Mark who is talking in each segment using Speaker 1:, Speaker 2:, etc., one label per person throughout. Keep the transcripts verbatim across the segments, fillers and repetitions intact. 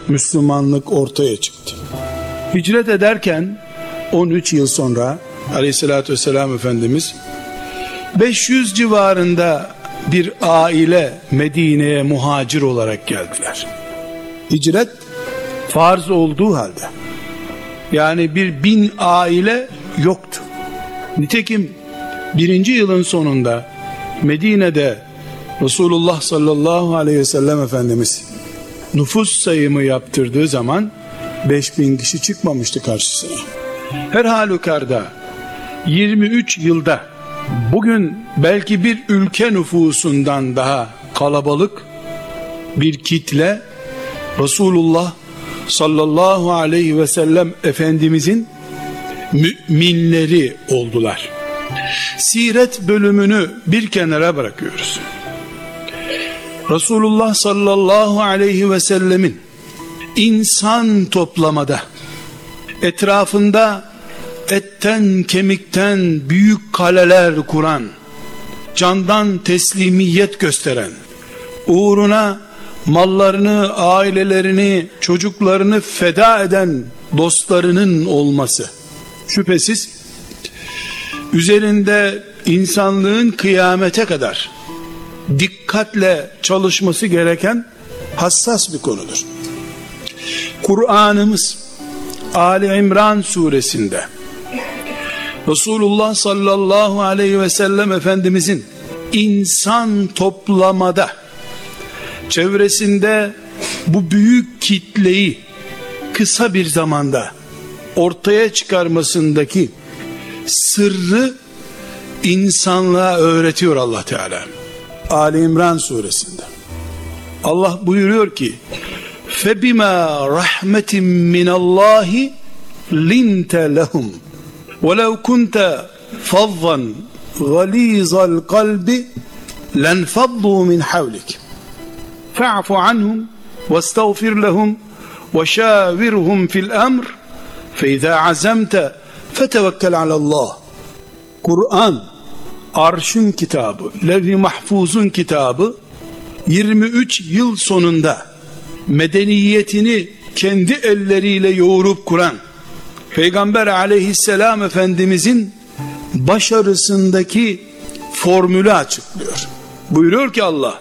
Speaker 1: Müslümanlık ortaya çıktı. Hicret ederken on üç yıl sonra Aleyhisselatü Vesselam Efendimiz beş yüz civarında bir aile Medine'ye muhacir olarak geldiler. Hicret farz olduğu halde, yani bir bin aile yoktu. Nitekim birinci yılın sonunda Medine'de Resulullah sallallahu aleyhi ve sellem Efendimiz nüfus sayımı yaptırdığı zaman beş bin kişi çıkmamıştı karşısına. Her halükarda yirmi üç yılda bugün belki bir ülke nüfusundan daha kalabalık bir kitle Resulullah sallallahu aleyhi ve sellem Efendimizin müminleri oldular. Siret bölümünü bir kenara bırakıyoruz. Resulullah sallallahu aleyhi ve sellemin insan toplamada, etrafında etten kemikten büyük kaleler kuran, candan teslimiyet gösteren, uğruna mallarını, ailelerini, çocuklarını feda eden dostlarının olması şüphesiz üzerinde insanlığın kıyamete kadar dikkatle çalışması gereken hassas bir konudur. Kur'an'ımız Ali İmran suresinde Resulullah sallallahu aleyhi ve sellem Efendimizin insan toplamada çevresinde bu büyük kitleyi kısa bir zamanda ortaya çıkarmasındaki sırrı insanlığa öğretiyor Allah Teala. Ali İmran suresinde Allah buyuruyor ki: فَبِمَا رَحْمَةٍ مِّنَ اللّٰهِ لِنْتَ لَهُمْ وَلَوْ كُنْتَ فَظًّا غَلِيظَ الْقَلْبِ لَنْفَضُّوا مِنْ حَوْلِكَ فَاعْفُ عَنْهُمْ وَاسْتَغْفِرْ لَهُمْ وَشَاوِرْهُمْ فِي الْأَمْرِ فَإِذَا عَزَمْتَ فَتَوَكَّلْ عَلَى اللّٰهِ. Kur'an, arşın kitabı, levh-i mahfuzun kitabı, yirmi üç yıl sonunda medeniyetini kendi elleriyle yoğurup kuran Peygamber aleyhisselam Efendimizin başarısındaki formülü açıklıyor. Buyuruyor ki Allah,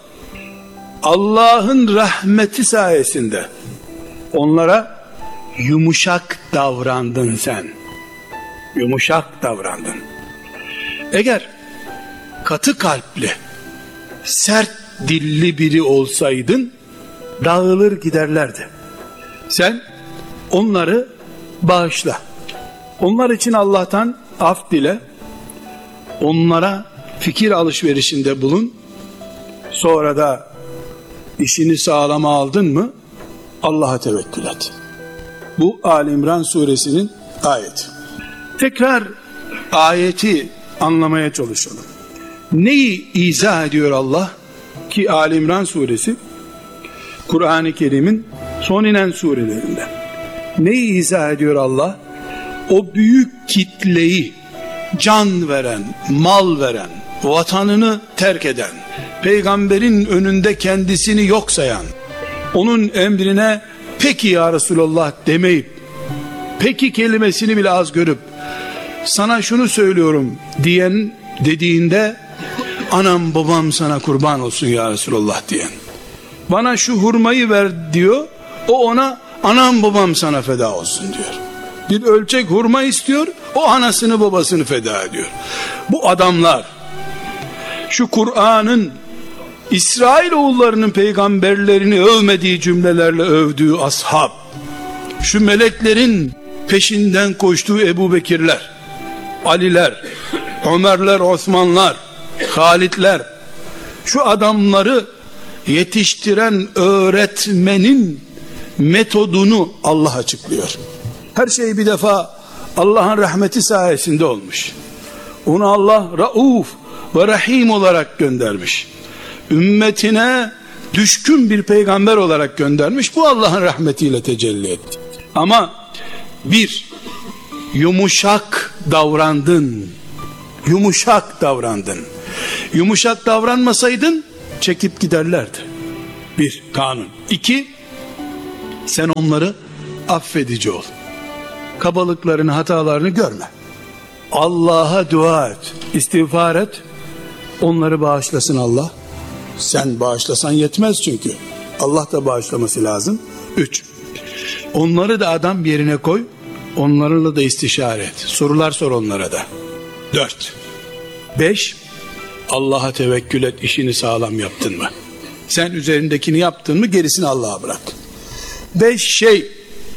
Speaker 1: Allah'ın rahmeti sayesinde onlara yumuşak davrandın sen. Yumuşak davrandın. Eğer katı kalpli, sert dilli biri olsaydın dağılır giderlerdi. Sen onları bağışla. Onlar için Allah'tan af dile. Onlara fikir alışverişinde bulun. Sonra da işini sağlama aldın mı Allah'a tevekkül et. Bu Ali İmran suresinin ayeti. Tekrar ayeti anlamaya çalışalım. Neyi izah ediyor Allah? Ki Ali İmran suresi Kur'an-ı Kerim'in son inen surelerinden. Neyi izah ediyor Allah? O büyük kitleyi can veren, mal veren, vatanını terk eden, peygamberin önünde kendisini yok sayan, onun emrine peki ya Resulallah demeyip, peki kelimesini bile az görüp, sana şunu söylüyorum diyen dediğinde, anam babam sana kurban olsun ya Resulallah diyen, bana şu hurmayı ver diyor, o ona anam babam sana feda olsun diyor. Bir ölçek hurma istiyor, o anasını babasını feda ediyor. Bu adamlar, şu Kur'an'ın İsrailoğullarının peygamberlerini övmediği cümlelerle övdüğü ashab, şu meleklerin peşinden koştuğu Ebu Bekirler, Aliler, Ömerler, Osmanlar, Halitler, şu adamları yetiştiren öğretmenin metodunu Allah açıklıyor. Her şey bir defa Allah'ın rahmeti sayesinde olmuş. Onu Allah Rauf ve Rahim olarak göndermiş. Ümmetine düşkün bir peygamber olarak göndermiş. Bu Allah'ın rahmetiyle tecelli etti. Ama bir, yumuşak davrandın. Yumuşak davrandın. Yumuşak davranmasaydın çekip giderlerdi. Bir, kanun. İki, Sen onları affedici ol. Kabalıklarını, hatalarını görme. Allah'a dua et, istiğfar et. Onları bağışlasın Allah. Sen bağışlasan yetmez çünkü. Allah da bağışlaması lazım. Üç, onları da adam yerine koy. Onlarla da istişare et. Sorular sor onlara da. Dört, beş, Allah'a tevekkül et, işini sağlam yaptın mı? Sen üzerindekini yaptın mı, gerisini Allah'a bırak. Beş şey,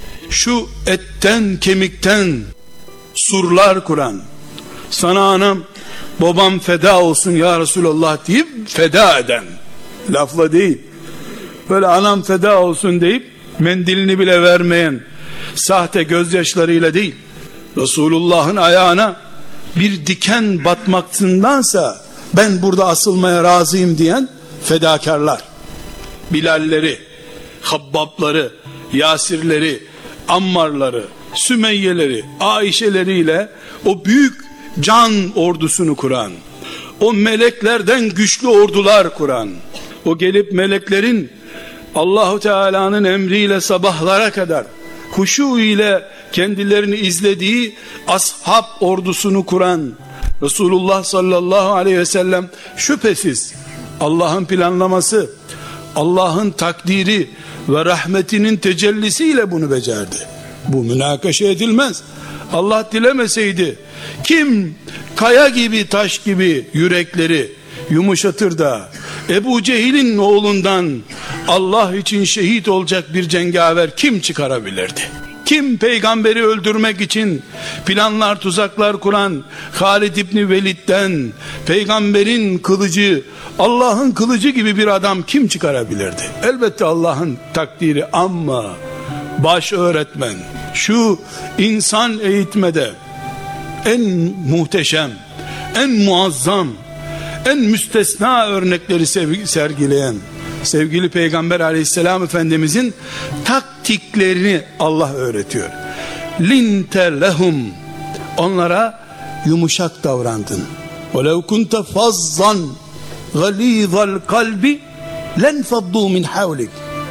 Speaker 1: şu etten kemikten surlar kuran, sana anam babam feda olsun ya Resulallah deyip feda eden, lafla değil, böyle anam feda olsun deyip mendilini bile vermeyen, sahte gözyaşlarıyla değil, Resulullah'ın ayağına bir diken batmaktansa ben burada asılmaya razıyım diyen fedakarlar, Bilalleri, Habbabları, Yasirleri, Ammarları, Sümeyyeleri, Ayşeleriyle o büyük can ordusunu kuran, o meleklerden güçlü ordular kuran, o gelip meleklerin Allahu Teala'nın emriyle sabahlara kadar huşu ile kendilerini izlediği ashab ordusunu kuran Resulullah sallallahu aleyhi ve sellem şüphesiz Allah'ın planlaması, Allah'ın takdiri ve rahmetinin tecellisiyle bunu becerdi. Bu münakaşa edilmez. Allah dilemeseydi kim kaya gibi, taş gibi yürekleri yumuşatır da Ebu Cehil'in oğlundan Allah için şehit olacak bir cengaver kim çıkarabilirdi? Kim peygamberi öldürmek için planlar, tuzaklar kuran Halid İbni Velid'den peygamberin kılıcı, Allah'ın kılıcı gibi bir adam kim çıkarabilirdi? Elbette Allah'ın takdiri, ama baş öğretmen, şu insan eğitmede en muhteşem, en muazzam, en müstesna örnekleri sergileyen sevgili Peygamber Aleyhisselam Efendimizin taktiklerini Allah öğretiyor. Linte lehum, onlara yumuşak davrandın. وَلَوْ كُنْتَ فَظَّنْ غَلِيظَ الْقَلْبِ لَنْفَضُّوا مِنْ حَوْلِكَ,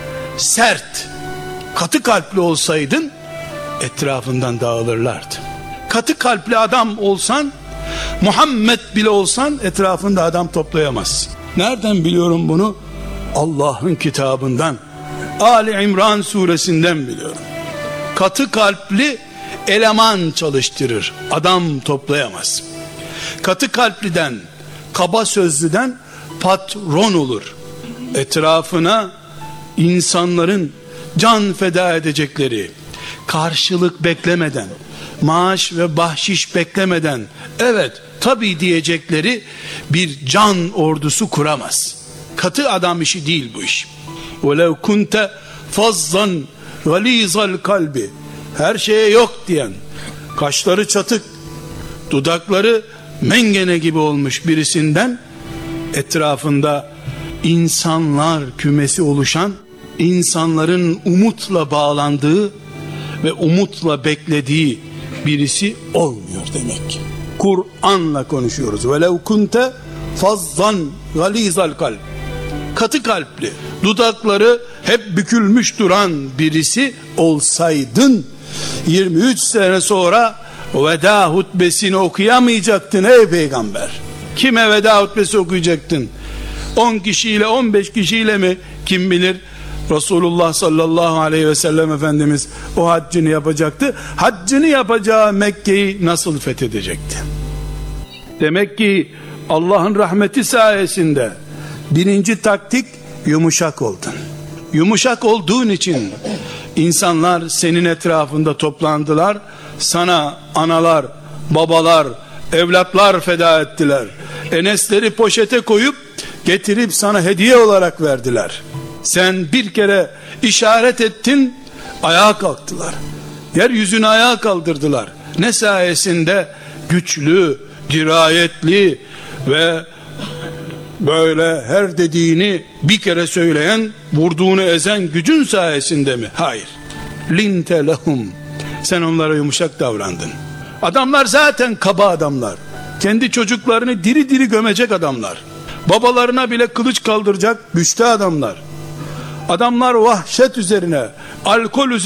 Speaker 1: sert, katı kalpli olsaydın etrafından dağılırlardı. Katı kalpli adam olsan, Muhammed bile olsan etrafında adam toplayamazsın. Nereden biliyorum bunu? Allah'ın kitabından, Ali İmran suresinden biliyorum. Katı kalpli eleman çalıştırır, adam toplayamaz. Katı kalpliden, kaba sözlüden patron olur. Etrafına insanların can feda edecekleri, karşılık beklemeden, maaş ve bahşiş beklemeden evet tabii diyecekleri bir can ordusu kuramaz. Katı adam işi değil bu iş. وَلَوْ كُنْتَ فَظَّنْ غَلِيظَ الْقَلْبِ, her şeye yok diyen, kaşları çatık, dudakları mengene gibi olmuş birisinden etrafında insanlar kümesi oluşan, insanların umutla bağlandığı ve umutla beklediği birisi olmuyor demek. Kur'an'la konuşuyoruz. وَلَوْ كُنْتَ فَظَّنْ غَلِيظَ الْقَلْبِ, katı kalpli, dudakları hep bükülmüş duran birisi olsaydın yirmi üç sene sonra veda hutbesini okuyamayacaktın ey peygamber. Kime veda hutbesi okuyacaktın? on kişiyle, on beş kişiyle mi? Kim bilir? Resulullah sallallahu aleyhi ve sellem Efendimiz o haccını yapacaktı. Haccını yapacağı Mekke'yi nasıl fethedecekti? Demek ki Allah'ın rahmeti sayesinde birinci taktik, yumuşak oldun. Yumuşak olduğun için insanlar senin etrafında toplandılar. Sana analar, babalar, evlatlar feda ettiler. Enesleri poşete koyup getirip sana hediye olarak verdiler. Sen bir kere işaret ettin, ayağa kalktılar. Yeryüzünü ayağa kaldırdılar. Ne sayesinde? Güçlü, dirayetli ve böyle her dediğini bir kere söyleyen, vurduğunu ezen gücün sayesinde mi? Hayır. Linte lehum, sen onlara yumuşak davrandın. Adamlar zaten kaba adamlar. Kendi çocuklarını diri diri gömecek adamlar. Babalarına bile kılıç kaldıracak güçlü adamlar. Adamlar vahşet üzerine, alkol